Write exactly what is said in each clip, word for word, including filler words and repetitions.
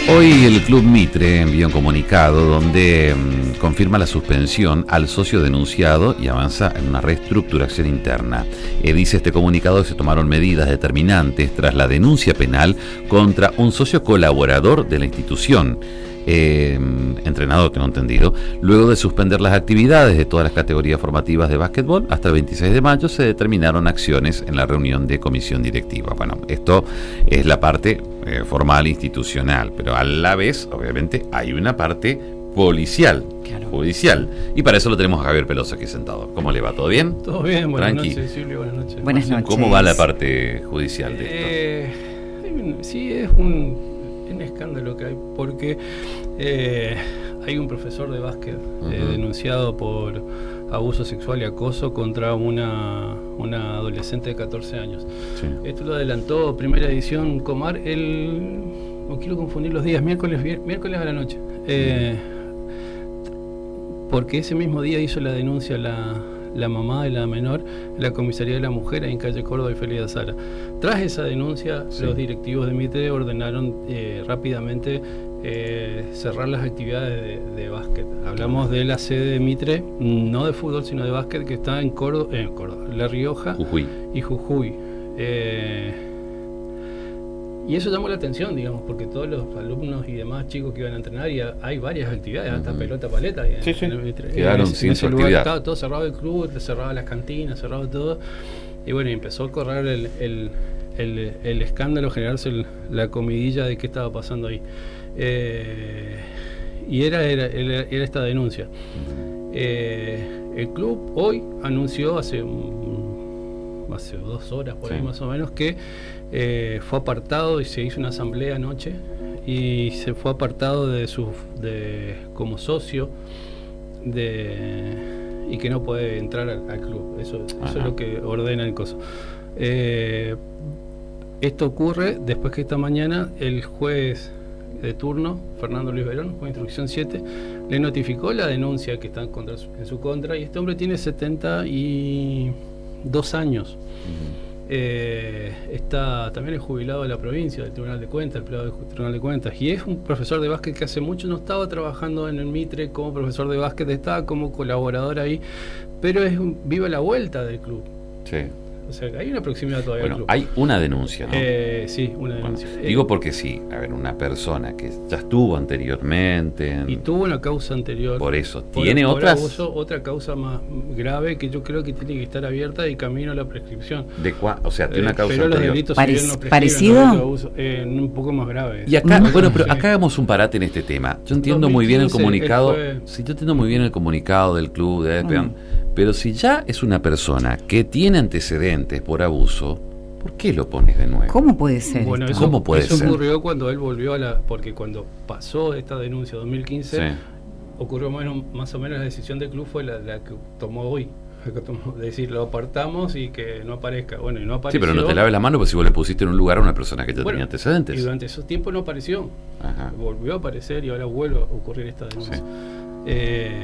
Hoy el Club Mitre envía un comunicado donde mmm, confirma la suspensión al socio denunciado y avanza en una reestructuración interna. Eh, dice este comunicado que se tomaron medidas determinantes tras la denuncia penal contra un socio colaborador de la institución. Eh, entrenador, tengo entendido. Luego de suspender las actividades de todas las categorías formativas de básquetbol, hasta el veintiséis de mayo se determinaron acciones en la reunión de comisión directiva. Bueno, esto es la parte eh, formal institucional, pero a la vez, obviamente, hay una parte policial, claro, judicial. Y para eso lo tenemos a Javier Pelosa aquí sentado. ¿Cómo le va? ¿Todo bien? Todo bien, buenas Tranqui. noches, Silvio, buenas noches. Buenas noches. ¿Cómo va la parte judicial de eh, esto? Sí, es un... un escándalo que hay porque eh, hay un profesor de básquet uh-huh. eh, denunciado por abuso sexual y acoso contra una, una adolescente de catorce años. Sí. Esto lo adelantó primera edición Comar el, no quiero confundir los días, miércoles miércoles a la noche, eh, porque ese mismo día hizo la denuncia la la mamá de la menor en la comisaría de la mujer en calle Córdoba y Félix Azara. Tras esa denuncia, sí. los directivos de Mitre ordenaron eh, rápidamente eh, cerrar las actividades de, de básquet. Hablamos de la sede de Mitre, no de fútbol, sino de básquet, que está en Córdoba, eh, Córdoba La Rioja Jujuy. y Jujuy. Eh, Y eso llamó la atención, digamos, porque todos los alumnos y demás chicos que iban a entrenar, y hay varias actividades, hasta uh-huh. pelota paleta. Sí, en, sí. En el, Quedaron en, sin en su lugar actividad. Estaba todo cerrado el club, cerraba las cantinas, cerrado todo. Y bueno, empezó a correr el, el, el, el escándalo, generarse el, la comidilla de qué estaba pasando ahí. Eh, y era, era, era, era esta denuncia. Uh-huh. Eh, el club hoy anunció hace, hace dos horas, por sí. ahí más o menos, que Eh, fue apartado y se hizo una asamblea anoche y se fue apartado de su de como socio de y que no puede entrar al, al club. Eso, eso es lo que ordena el coso. Eh, esto ocurre después que esta mañana el juez de turno, Fernando Luis Verón, juez de instrucción siete, le notificó la denuncia que está contra su, en su contra, y este hombre tiene setenta y dos años. Uh-huh. Eh, está también es jubilado de la provincia, del Tribunal de Cuentas, empleado del Tribunal de Cuentas, y es un profesor de básquet que hace mucho no estaba trabajando en el Mitre como profesor de básquet, estaba como colaborador ahí, pero es un, vive a la vuelta del club. Sí. O sea, hay una proximidad todavía. Bueno, al club. Hay una denuncia, ¿no? Eh, sí, una denuncia. Bueno, eh, digo porque sí, a ver, una persona que ya estuvo anteriormente en... y tuvo una causa anterior. Por eso, por, ¿tiene por otras? Abuso, otra causa más grave que yo creo que tiene que estar abierta y camino a la prescripción. ¿De cuál? O sea, tiene una eh, causa pero anterior. Los delitos Parec- si no ¿Parecido? No abuso, eh, un poco más grave. Y acá, mm. bueno, pero sí. acá hagamos un parate en este tema. Yo entiendo muy bien el comunicado. Sí, yo entiendo muy bien el comunicado del club de Espean, mm. pero si ya es una persona que tiene antecedentes por abuso, ¿por qué lo pones de nuevo? ¿Cómo puede ser? Bueno, esto? eso, ¿Cómo puede eso ser? ocurrió cuando él volvió a la... Porque cuando pasó esta denuncia dos mil quince, sí. ocurrió más, más o menos la decisión del club fue la, la que tomó hoy. La que tomó, de decir, lo apartamos y que no aparezca. Bueno, y no apareció. Sí, pero no te laves la mano, pues si vos le pusiste en un lugar a una persona que ya bueno, tenía antecedentes. Y durante esos tiempos no apareció. Ajá. Volvió a aparecer y ahora vuelve a ocurrir esta denuncia. Sí. Eh...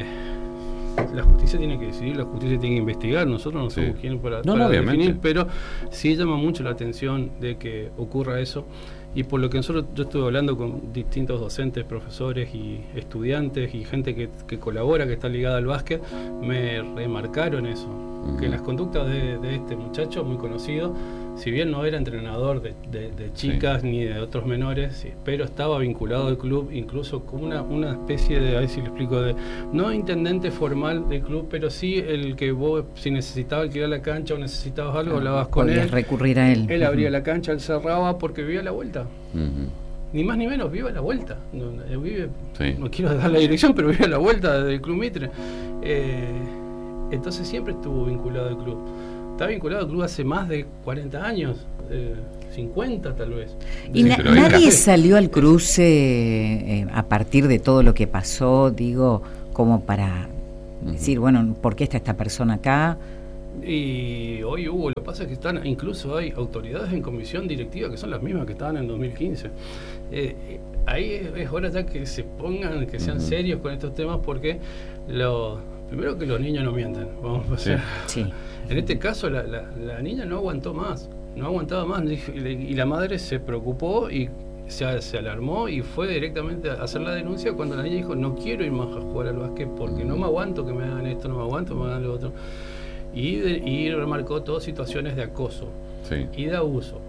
La justicia tiene que decidir, la justicia tiene que investigar, nosotros no somos sí. quienes para, no, para no, definir, pero sí llama mucho la atención de que ocurra eso, y por lo que nosotros, yo estuve hablando con distintos docentes, profesores y estudiantes y gente que, que colabora, que está ligada al básquet, me remarcaron eso, uh-huh. que las conductas de, de este muchacho muy conocido, si bien no era entrenador de, de, de chicas sí. ni de otros menores, sí, pero estaba vinculado al club, incluso como una, una especie de, a ver si le explico, de no intendente formal del club, pero sí el que vos, si necesitabas alquilar la cancha o necesitabas algo, claro, hablabas con él. recurrir a él. Él uh-huh. abría la cancha, él cerraba porque vivía a la vuelta. Uh-huh. Ni más ni menos, vive a la vuelta. No, no, vive, sí. no quiero dar la dirección, pero vive a la vuelta del Club Mitre. Eh, entonces siempre estuvo vinculado al club. Está vinculado al club hace más de cuarenta años, eh, cincuenta tal vez. ¿Y sí, na- nadie salió al cruce eh, a partir de todo lo que pasó, digo, como para uh-huh. decir, bueno, ¿por qué está esta persona acá? Y hoy hubo, lo que pasa es que están, incluso hay autoridades en comisión directiva que son las mismas que estaban en dos mil quince. Eh, ahí es, es hora ya que se pongan, que sean uh-huh. serios con estos temas, porque lo, primero que los niños no mienten, vamos a hacer. Sí. Sí. En este caso la, la, la niña no aguantó más, no aguantaba más, y la madre se preocupó y se, se alarmó y fue directamente a hacer la denuncia cuando la niña dijo, no quiero ir más a jugar al básquet porque no me aguanto que me hagan esto, no me aguanto que me hagan lo otro. Y, de, y remarcó todas situaciones de acoso sí. y de abuso.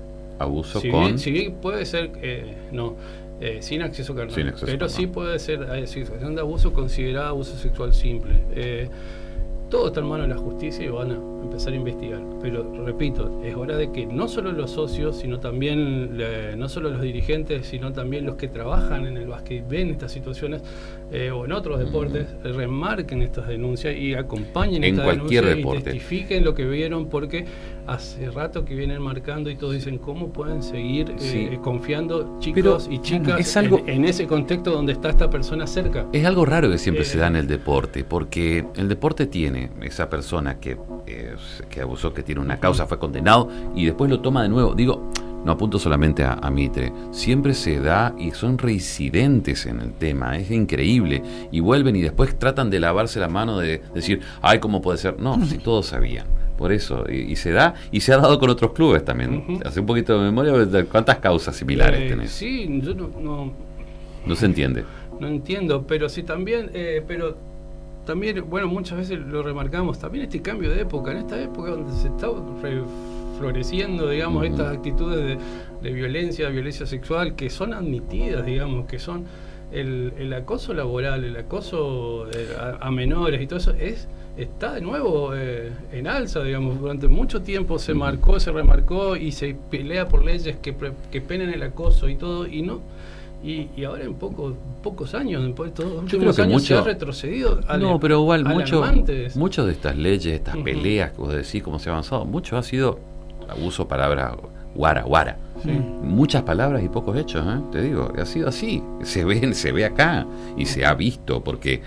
¿Abuso si con...? Bien, si bien puede ser, eh, no, eh, sin acceso carnal, sin acceso pero carnal. Sí puede ser eh, situación de abuso considerada abuso sexual simple. Eh, todo está en manos de la justicia y van a empezar a investigar. Pero, repito, es hora de que no solo los socios, sino también, eh, no solo los dirigentes, sino también los que trabajan en el básquet, ven estas situaciones, eh, o en otros deportes, mm. remarquen estas denuncias y acompañen en estas cualquier denuncias deporte. Y testifiquen lo que vieron, porque hace rato que vienen marcando y todos dicen cómo pueden seguir sí. eh, confiando chicos Pero, y chicas es algo, en, en ese contexto donde está esta persona cerca. Es algo raro que siempre eh, se da en el deporte, porque el deporte tiene esa persona que, eh, que abusó, que tiene una causa, fue condenado y después lo toma de nuevo. Digo, no apunto solamente a, a Mitre, siempre se da y son reincidentes en el tema, es increíble, y vuelven y después tratan de lavarse la mano, de decir, ay, ¿cómo puede ser? No, si todos sabían. Por eso, y, y se da, y se ha dado con otros clubes también. Uh-huh. Hace un poquito de memoria, ¿cuántas causas similares eh, tenés? Sí, yo no, no... No se entiende. No entiendo, pero sí también, eh, pero también, bueno, muchas veces lo remarcamos, también este cambio de época, en esta época donde se está re, floreciendo, digamos, uh-huh. estas actitudes de, de violencia, violencia sexual, que son admitidas, digamos, que son el, el acoso laboral, el acoso eh, a, a menores y todo eso, es... está de nuevo eh, en alza, digamos. Durante mucho tiempo se marcó, se remarcó y se pelea por leyes que, que penen el acoso y todo, y no y, y ahora en poco, pocos años, después de todos los últimos años mucho, se ha retrocedido. Ale, no, pero igual mucho, muchas de estas leyes, estas uh-huh. peleas que vos decís, cómo se ha avanzado, mucho ha sido abuso, palabra guara, guara. Sí. Muchas palabras y pocos hechos, ¿eh? Te digo, ha sido así, se ve, se ve acá y se ha visto, porque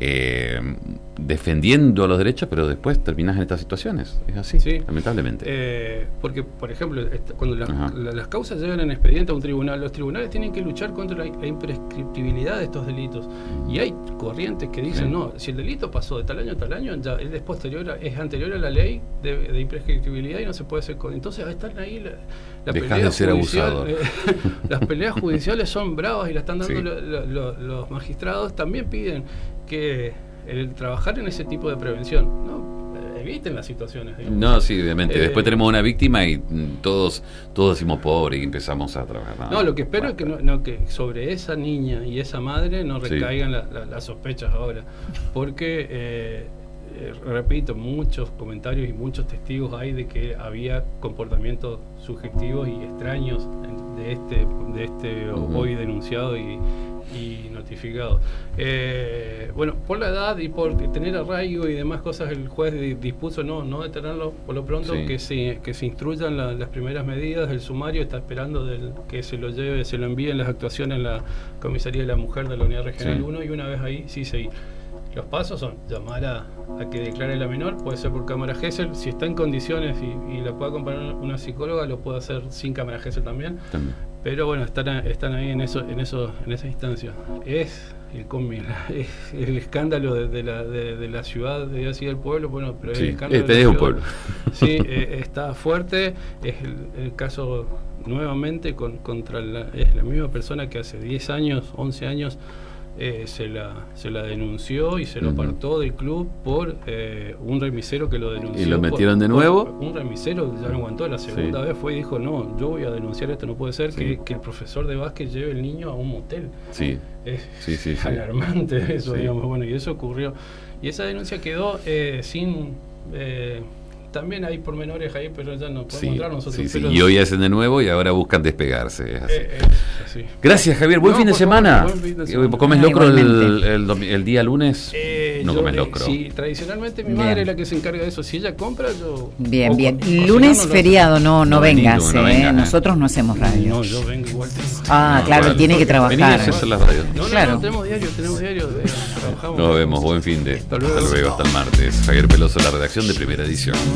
eh, defendiendo los derechos, pero después terminas en estas situaciones, es así, sí. lamentablemente. Eh, porque, por ejemplo, cuando la, la, las causas llegan en expediente a un tribunal, los tribunales tienen que luchar contra la, la imprescriptibilidad de estos delitos, y hay corrientes que dicen, sí. no, si el delito pasó de tal año a tal año, ya es posterior a, es anterior a la ley de, de imprescriptibilidad y no se puede hacer con... Entonces están ahí la, la Dejas de ser judicial, abusador. Eh, las peleas judiciales son bravas y la están dando sí. lo, lo, lo, los magistrados. También piden que el trabajar en ese tipo de prevención, ¿no? Eviten las situaciones, digamos. No, sí, obviamente. Eh, Después tenemos una víctima y todos todos decimos pobre y empezamos a trabajar. No, no lo que espero bueno. es que, no, no, que sobre esa niña y esa madre no recaigan sí. la, la, las sospechas ahora. Porque, eh, eh, repito, muchos comentarios y muchos testigos hay de que había comportamientos subjetivos y extraños de este, de este uh-huh. hoy denunciado y y notificado. Eh, bueno, por la edad y por tener arraigo y demás cosas, el juez dispuso no no detenerlo por lo pronto, sí. que se que se instruyan la, las primeras medidas. El sumario está esperando del, que se lo lleve, se lo envíen las actuaciones en la Comisaría de la Mujer de la Unidad Regional sí. uno, y una vez ahí sí seguir. Los pasos son llamar a, a que declare la menor, puede ser por cámara Gesell, si está en condiciones y, y la puede acompañar una psicóloga, lo puede hacer sin cámara Gesell también. también. Pero bueno, están, están ahí en eso, en eso, en esa instancia. Es el es el escándalo de, de la de, de la ciudad, de así del pueblo, bueno, pero sí, el escándalo este de es la un pueblo. Sí, eh, está fuerte, es el, el caso nuevamente con, contra la, es la misma persona que hace diez años, once años Eh, se la se la denunció y se lo apartó uh-huh. del club por eh, un remisero que lo denunció. ¿Y lo metieron por, de nuevo? Un remisero ya no aguantó, la segunda sí. vez fue y dijo, no, yo voy a denunciar esto, no puede ser sí. que, que el profesor de básquet lleve el niño a un motel. Sí. Es sí, sí, sí. alarmante eso, sí. digamos, bueno, y eso ocurrió. Y esa denuncia quedó eh, sin... Eh, también hay pormenores ahí, pero ya no podemos sí, entrar nosotros. Sí, sí. Pero Y hoy hacen de nuevo y ahora buscan despegarse. Es así. Eh, es así. Gracias, Javier. Buen, no, fin, de semana. Favor, buen fin de semana. ¿Comes locro ah, el, el, el, el día lunes? Eh, no yo, comes locro. Sí, tradicionalmente mi bien. madre es la que se encarga de eso. Si ella compra, yo... Bien, bien. Lunes feriado, no, no, no vengas. No, no vengas, eh. Nosotros no hacemos radio. No, yo vengo igual. Ah, no, claro, igual. Tiene que trabajar. Vení a hacer las radios. No, no, claro. no, tenemos diario, tenemos diario. De, trabajamos. Nos vemos, buen fin de. Hasta luego. Hasta luego, hasta el martes. Javier Peloso, la redacción de Primera Edición.